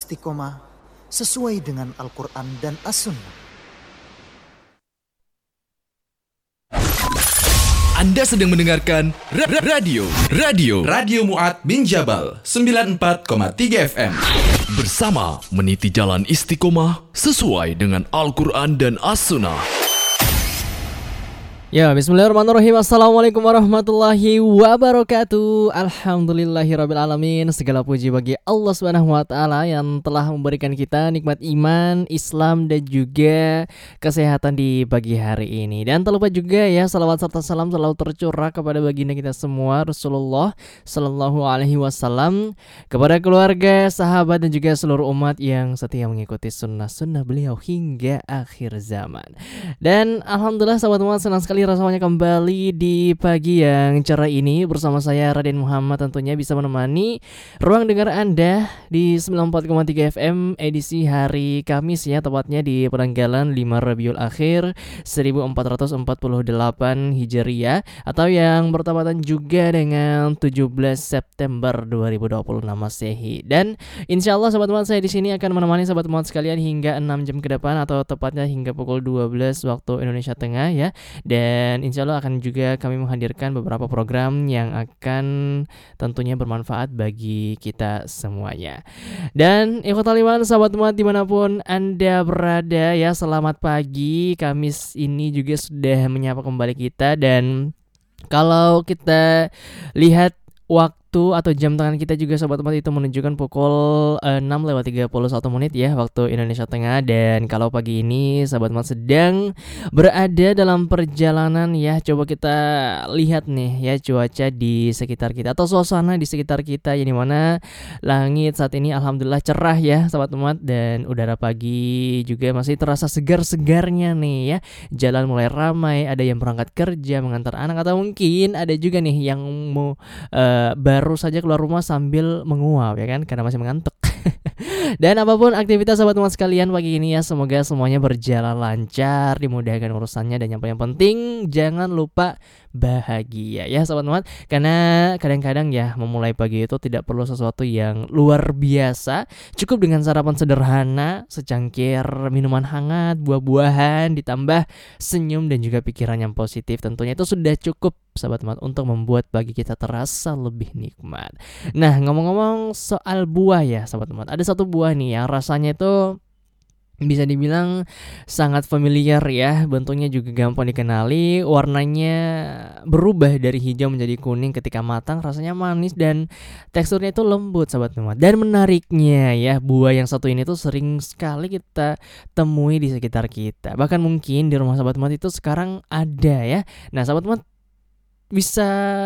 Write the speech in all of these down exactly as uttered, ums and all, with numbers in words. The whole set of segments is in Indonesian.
istiqomah sesuai dengan Al-Quran dan As-Sunnah. Anda sedang mendengarkan ra- ra- radio Radio Radio Mu'ad bin Jabal sembilan puluh empat koma tiga F M. Bersama meniti jalan istiqomah sesuai dengan Al-Quran dan As-Sunnah. Ya, bismillahirrahmanirrahim. Assalamualaikum warahmatullahi wabarakatuh. Alhamdulillahirrabbilalamin. Segala puji bagi Allah subhanahu wa ta'ala yang telah memberikan kita nikmat iman, Islam, dan juga kesehatan di pagi hari ini. Dan tak lupa juga ya, salawat serta salam selalu tercurah kepada baginda kita semua, Rasulullah Sallallahu Alaihi Wasallam, kepada keluarga, sahabat, dan juga seluruh umat yang setia mengikuti sunnah-sunnah beliau hingga akhir zaman. Dan alhamdulillah sahabat-sahabat, senang sekali rasanya kembali di pagi yang cerah ini bersama saya Raden Muhammad, tentunya bisa menemani ruang dengar Anda di sembilan puluh empat koma tiga F M edisi hari Kamis ya, tepatnya di penanggalan lima Rabiul Akhir seribu empat ratus empat puluh delapan Hijriah, atau yang bertepatan juga dengan tujuh belas September dua ribu dua puluh enam Masehi. Dan insya Allah sahabat-sahabat, saya di sini akan menemani sahabat-sahabat sekalian hingga enam jam ke depan, atau tepatnya hingga pukul dua belas waktu Indonesia Tengah ya. Dan Dan insya Allah akan juga kami menghadirkan beberapa program yang akan tentunya bermanfaat bagi kita semuanya. Dan ikhwatal iman, sahabat umat dimanapun Anda berada ya, selamat pagi. Kamis ini juga sudah menyapa kembali kita. Dan kalau kita lihat waktu atau jam tangan kita juga sahabat-sahabat, itu menunjukkan pukul uh, enam lewat tiga puluh satu menit ya waktu Indonesia Tengah. Dan kalau pagi ini sahabat-sahabat sedang berada dalam perjalanan ya, coba kita lihat nih ya cuaca di sekitar kita atau suasana di sekitar kita, yang dimana langit saat ini alhamdulillah cerah ya sahabat-sahabat, dan udara pagi juga masih terasa segar-segarnya nih ya. Jalan mulai ramai, ada yang berangkat kerja, mengantar anak, atau mungkin ada juga nih yang mau uh, baru saja keluar rumah sambil menguap ya kan, karena masih mengantuk. Dan apapun aktivitas sahabat-sahabat sekalian pagi ini ya, semoga semuanya berjalan lancar, dimudahkan urusannya, dan yang paling penting jangan lupa bahagia ya sahabat-sahabat. Karena kadang-kadang ya memulai pagi itu tidak perlu sesuatu yang luar biasa, cukup dengan sarapan sederhana, secangkir minuman hangat, buah-buahan, ditambah senyum dan juga pikiran yang positif, tentunya itu sudah cukup sahabat-sahabat untuk membuat pagi kita terasa lebih nikmat. Nah, ngomong-ngomong soal buah ya sahabat-sahabat, ada satu buah nih yang rasanya itu bisa dibilang sangat familiar ya, bentuknya juga gampang dikenali, warnanya berubah dari hijau menjadi kuning ketika matang, rasanya manis dan teksturnya itu lembut sahabat-sahabat. Dan menariknya ya, buah yang satu ini tuh sering sekali kita temui di sekitar kita, bahkan mungkin di rumah sahabat-sahabat itu sekarang ada ya. Nah sahabat-sahabat, bisa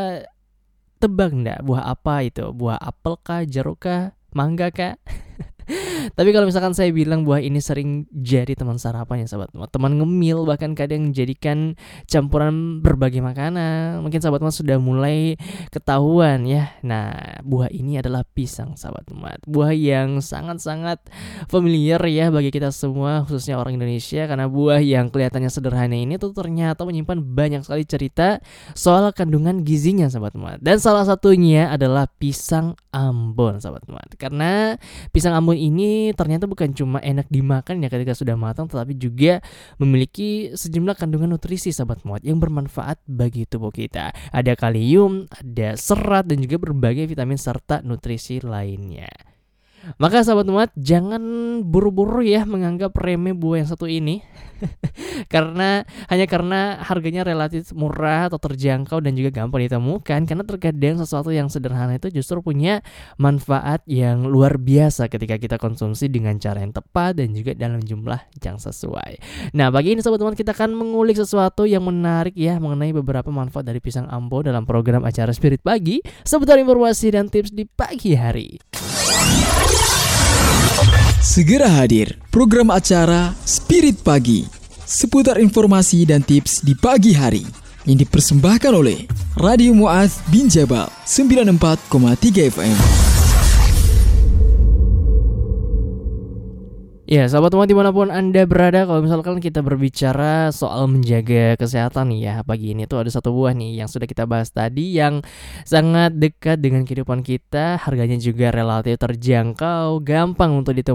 tebak enggak buah apa itu? Buah apel kah, jeruk kah, mangga kah? Tapi kalau misalkan saya bilang buah ini sering jadi teman sarapan ya sahabat, teman ngemil, bahkan kadang menjadikan campuran berbagai makanan. Mungkin sahabat teman sudah mulai ketahuan ya. Nah, buah ini adalah pisang sahabat teman. Buah yang sangat-sangat familiar ya bagi kita semua, khususnya orang Indonesia, karena buah yang kelihatannya sederhana ini tuh ternyata menyimpan banyak sekali cerita soal kandungan gizinya sahabat teman. Dan salah satunya adalah pisang Ambon sahabat teman. Karena pisang Ambon ini ternyata bukan cuma enak dimakan ya ketika sudah matang, tetapi juga memiliki sejumlah kandungan nutrisi sahabat muat yang bermanfaat bagi tubuh kita. Ada kalium, ada serat, dan juga berbagai vitamin serta nutrisi lainnya. Maka sahabat muat, jangan buru-buru ya menganggap remeh buah yang satu ini. Karena hanya karena harganya relatif murah atau terjangkau dan juga gampang ditemukan, karena terkadang sesuatu yang sederhana itu justru punya manfaat yang luar biasa ketika kita konsumsi dengan cara yang tepat dan juga dalam jumlah yang sesuai. Nah, pagi ini sahabat teman, kita akan mengulik sesuatu yang menarik ya mengenai beberapa manfaat dari pisang Ambon dalam program acara Spirit Pagi, seputar informasi dan tips di pagi hari. Segera hadir program acara Spirit Pagi, seputar informasi dan tips di pagi hari, yang dipersembahkan oleh Radio Mu'ad bin Jabal sembilan puluh empat koma tiga F M. Ya, sahabat teman dimanapun Anda berada, kalau misalkan kita berbicara soal menjaga kesehatan nih ya, pagi ini tuh ada satu buah nih yang sudah kita bahas tadi, yang sangat dekat dengan kehidupan kita, harganya juga relatif terjangkau, gampang untuk ditemukan